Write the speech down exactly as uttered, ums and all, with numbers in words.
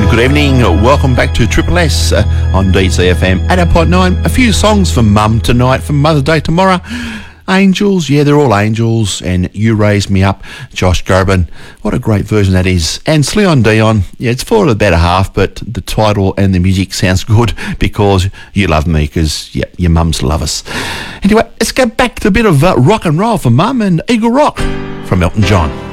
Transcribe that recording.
Good evening, welcome back to Triple S uh, on D C F M eighty point nine. A few songs for Mum tonight, for Mother's Day tomorrow. Angels, yeah, they're all angels, and You Raised Me Up, Josh Groban. What a great version that is. And Leon Dion, yeah, it's for the better half, but the title and the music sounds good because you love me, because, yeah, your mums love us. Anyway, let's go back to a bit of uh, rock and roll for Mum and Eagle Rock from Elton John.